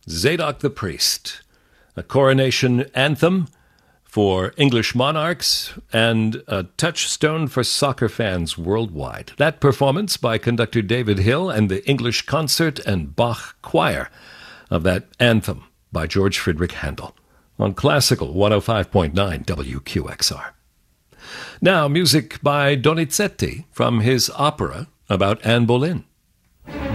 Zadok the Priest, a coronation anthem for English monarchs and a touchstone for soccer fans worldwide. That performance by conductor David Hill and the English Concert and Bach Choir of that anthem by George Friedrich Handel on Classical 105.9 WQXR. Now, music by Donizetti from his opera about Anne Boleyn.